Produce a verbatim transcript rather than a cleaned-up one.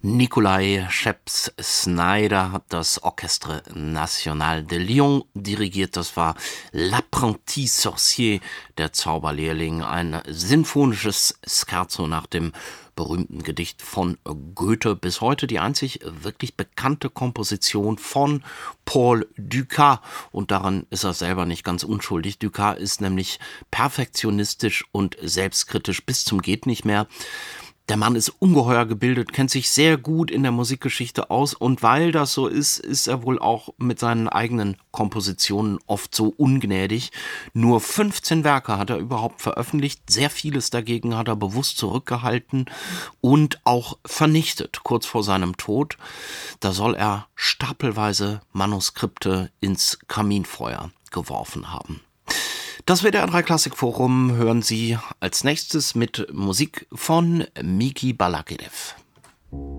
Nikolai Scheps-Snyder hat das Orchestre National de Lyon dirigiert. Das war L'Apprenti Sorcier, der Zauberlehrling, ein sinfonisches Scherzo nach dem berühmten Gedicht von Goethe. Bis heute die einzig wirklich bekannte Komposition von Paul Dukas. Und daran ist er selber nicht ganz unschuldig. Dukas ist nämlich perfektionistisch und selbstkritisch bis zum geht nicht mehr. Der Mann ist ungeheuer gebildet, kennt sich sehr gut in der Musikgeschichte aus und weil das so ist, ist er wohl auch mit seinen eigenen Kompositionen oft so ungnädig. Nur fünfzehn Werke hat er überhaupt veröffentlicht, sehr vieles dagegen hat er bewusst zurückgehalten und auch vernichtet, kurz vor seinem Tod. Da soll er stapelweise Manuskripte ins Kaminfeuer geworfen haben. Das W D R drei Klassikforum hören Sie als nächstes mit Musik von Miki Balakirev.